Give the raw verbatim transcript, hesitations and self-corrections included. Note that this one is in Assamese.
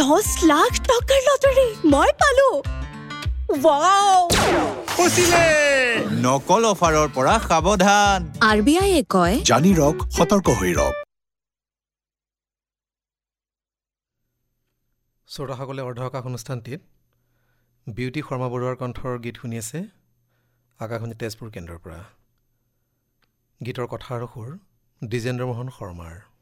দহ লাখ টকাৰ লটাৰী মই পালো ওৱাও ফচিলে নকল অফাৰৰ পৰা সাৱধান আৰ বি আই এ কয় জানি ৰখ সতৰ্ক হৈ ৰখ শ্ৰোতাসকলে অৰ্ধআকাশ অনুষ্ঠানটিত বিউটি শৰ্মা বৰুৱাৰ কণ্ঠৰ গীত শুনি আছে আকাশবাণী তেজপুৰ কেন্দ্ৰৰ পৰা গীতৰ কথা আৰু সুৰ দ্বিজেন্দ্ৰ মোহন শৰ্মাৰ